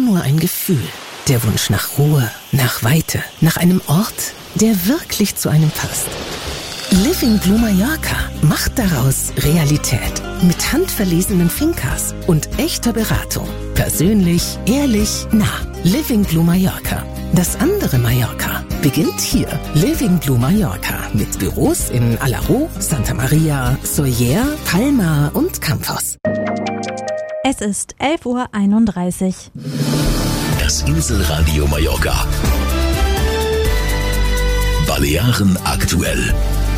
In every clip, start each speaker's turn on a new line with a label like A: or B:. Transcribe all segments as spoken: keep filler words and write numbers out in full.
A: nur ein Gefühl. Der Wunsch nach Ruhe, nach Weite, nach einem Ort, der wirklich zu einem passt. Living Blue Mallorca macht daraus Realität. Mit handverlesenen Fincas und echter Beratung. Persönlich, ehrlich, nah. Living Blue Mallorca. Das andere Mallorca beginnt hier. Living Blue Mallorca mit Büros in Alaró, Santa Maria, Sóller, Palma und Campos.
B: Es ist elf Uhr einunddreißig.
C: Das Inselradio Mallorca. Balearen aktuell.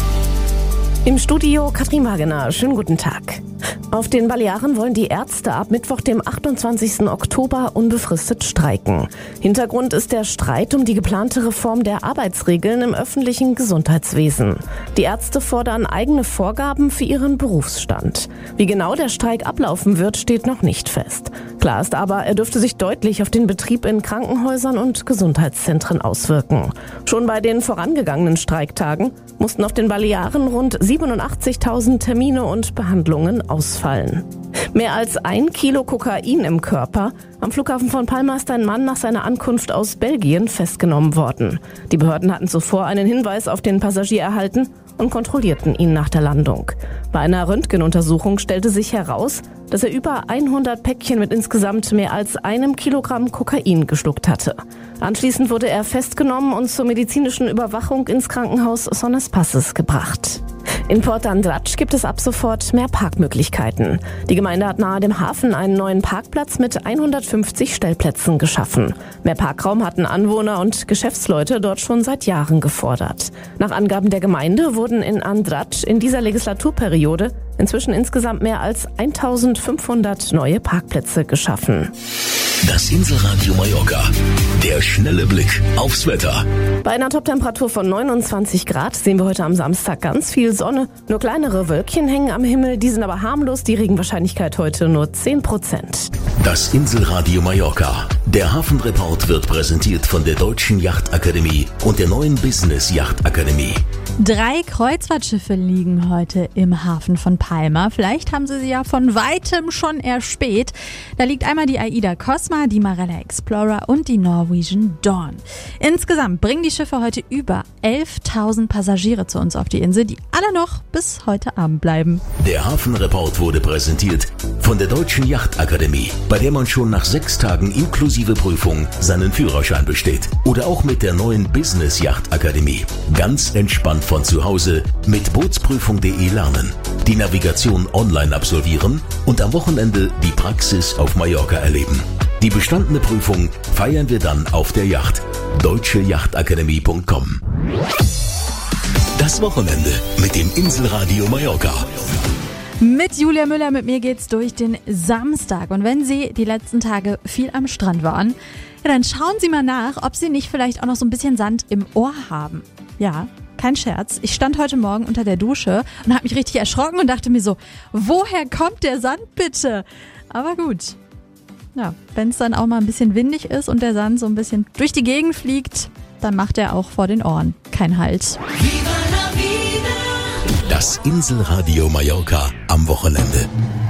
D: Im Studio Katrin Wagener. Schönen guten Tag. Auf den Balearen wollen die Ärzte ab Mittwoch, dem achtundzwanzigsten Oktober, unbefristet streiken. Hintergrund ist der Streit um die geplante Reform der Arbeitsregeln im öffentlichen Gesundheitswesen. Die Ärzte fordern eigene Vorgaben für ihren Berufsstand. Wie genau der Streik ablaufen wird, steht noch nicht fest. Klar ist aber, er dürfte sich deutlich auf den Betrieb in Krankenhäusern und Gesundheitszentren auswirken. Schon bei den vorangegangenen Streiktagen mussten auf den Balearen rund siebenundachtzigtausend Termine und Behandlungen ausfallen. Mehr als ein Kilo Kokain im Körper. Am Flughafen von Palma ist ein Mann nach seiner Ankunft aus Belgien festgenommen worden. Die Behörden hatten zuvor einen Hinweis auf den Passagier erhalten und kontrollierten ihn nach der Landung. Bei einer Röntgenuntersuchung stellte sich heraus, dass er über hundert Päckchen mit insgesamt mehr als einem Kilogramm Kokain geschluckt hatte. Anschließend wurde er festgenommen und zur medizinischen Überwachung ins Krankenhaus Son Espaces gebracht. In Port Andratx gibt es ab sofort mehr Parkmöglichkeiten. Die Gemeinde hat nahe dem Hafen einen neuen Parkplatz mit hundertfünfzig Stellplätzen geschaffen. Mehr Parkraum hatten Anwohner und Geschäftsleute dort schon seit Jahren gefordert. Nach Angaben der Gemeinde wurden in Andratx in dieser Legislaturperiode inzwischen insgesamt mehr als eintausendfünfhundert neue Parkplätze geschaffen.
C: Das Inselradio Mallorca. Der schnelle Blick aufs Wetter.
D: Bei einer Toptemperatur von neunundzwanzig Grad sehen wir heute am Samstag ganz viel Sonne. Nur kleinere Wölkchen hängen am Himmel, die sind aber harmlos. Die Regenwahrscheinlichkeit heute nur zehn Prozent.
C: Das Inselradio Mallorca. Der Hafenreport wird präsentiert von der Deutschen Yachtakademie und der neuen Business Yachtakademie.
B: Drei Kreuzfahrtschiffe liegen heute im Hafen von Palma. Vielleicht haben Sie sie ja von weitem schon erspäht. Da liegt einmal die AIDA Cosma, die Marella Explorer und die Norwegian Dawn. Insgesamt bringen die Schiffe heute über elftausend Passagiere zu uns auf die Insel, die alle noch bis heute Abend bleiben.
C: Der Hafenreport wurde präsentiert von der Deutschen Yachtakademie, bei der man schon nach sechs Tagen inklusive Prüfung seinen Führerschein besteht. Oder auch mit der neuen Business Yachtakademie. Ganz entspannt von zu Hause mit bootsprüfung punkt de lernen, die Navigation online absolvieren und am Wochenende die Praxis auf Mallorca erleben. Die bestandene Prüfung feiern wir dann auf der Yacht. deutsche yachtakademie punkt com. Das Wochenende mit dem Inselradio Mallorca.
B: Mit Julia Müller, mit mir geht's durch den Samstag. Und wenn Sie die letzten Tage viel am Strand waren, ja, dann schauen Sie mal nach, ob Sie nicht vielleicht auch noch so ein bisschen Sand im Ohr haben. Ja, kein Scherz. Ich stand heute Morgen unter der Dusche und habe mich richtig erschrocken und dachte mir so, woher kommt der Sand bitte? Aber gut. Ja, wenn es dann auch mal ein bisschen windig ist und der Sand so ein bisschen durch die Gegend fliegt, dann macht er auch vor den Ohren keinen Halt.
C: Das Inselradio Mallorca am Wochenende.